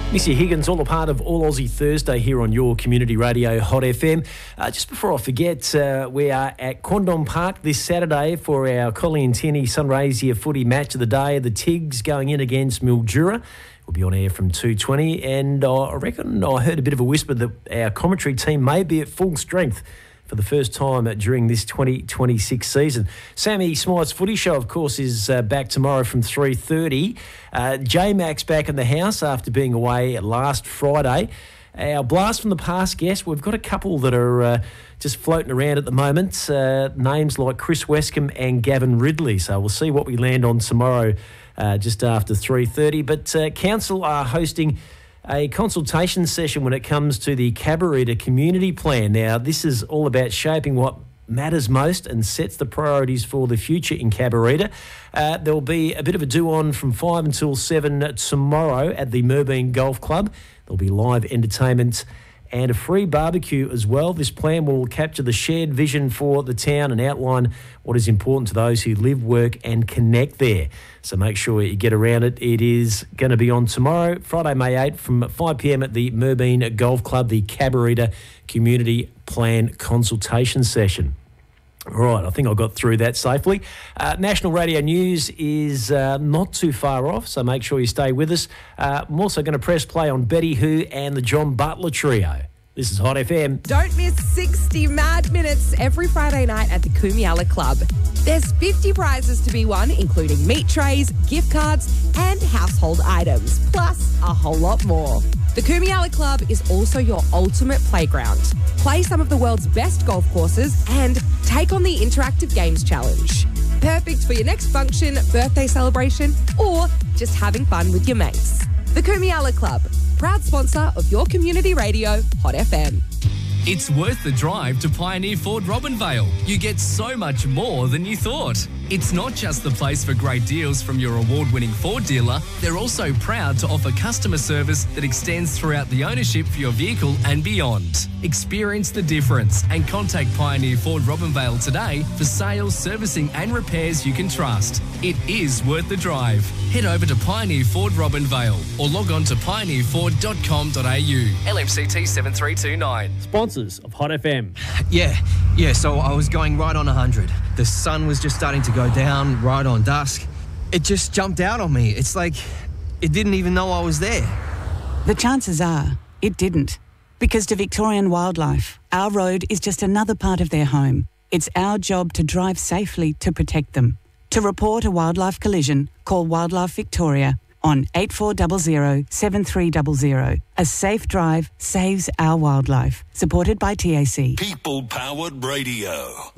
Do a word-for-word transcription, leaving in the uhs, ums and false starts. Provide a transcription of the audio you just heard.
Missy Higgins, all a part of All Aussie Thursday here on your community radio, Hot F M. Uh, just before I forget, uh, we are at Quandong Park this Saturday for our Collie and Tierney Sunraysia footy match of the day. The Tigs going in against Mildura. We'll be on air from two twenty, and uh, I reckon I heard a bit of a whisper that our commentary team may be at full strength for the first time during this twenty twenty-six season. Sammy Smythe's Footy Show, of course, is uh, back tomorrow from three thirty. Uh, J-Max back in the house after being away last Friday. Our Blast from the Past guest, we've got a couple that are uh, just floating around at the moment. Uh, names like Chris Westcombe and Gavin Ridley. So we'll see what we land on tomorrow uh, just after three thirty. But uh, Council are hosting a consultation session when it comes to the Cabarita Community Plan. Now, this is all about shaping what matters most and sets the priorities for the future in Cabarita. Uh, there'll be a bit of a do-on from five until seven tomorrow at the Merbeen Golf Club. There'll be live entertainment and a free barbecue as well. This plan will capture the shared vision for the town and outline what is important to those who live, work and connect there. So make sure you get around it. It is going to be on tomorrow, Friday, May eighth, from five p.m. at the Merbeen Golf Club, the Cabarita Community Plan Consultation Session. All right, I think I got through that safely. Uh, National Radio News is uh, not too far off, so make sure you stay with us. Uh, I'm also going to press play on Betty Who and the John Butler Trio. This is Hot F M. Don't miss sixty mad minutes every Friday night at the Kumiala Club. There's fifty prizes to be won, including meat trays, gift cards and household items, plus a whole lot more. The Kumiala Club is also your ultimate playground. Play some of the world's best golf courses and take on the Interactive Games Challenge. Perfect for your next function, birthday celebration, or just having fun with your mates. The Kumiala Club, proud sponsor of your community radio, Hot F M. It's worth the drive to Pioneer Ford Robinvale. You get so much more than you thought. It's not just the place for great deals from your award-winning Ford dealer. They're also proud to offer customer service that extends throughout the ownership for your vehicle and beyond. Experience the difference and contact Pioneer Ford Robinvale today for sales, servicing and repairs you can trust. It is worth the drive. Head over to Pioneer Ford Robinvale or log on to pioneer ford dot com dot a u. L M C T seven three two nine. Sponsors of Hot F M. Yeah, yeah, so I was going right on one hundred. The sun was just starting to go down right on dusk. It just jumped out on me. It's like it didn't even know I was there. The chances are it didn't. Because to Victorian Wildlife, our road is just another part of their home. It's our job to drive safely to protect them. To report a wildlife collision, call Wildlife Victoria on eight four zero zero seven three zero zero. A safe drive saves our wildlife. Supported by T A C. People-powered radio.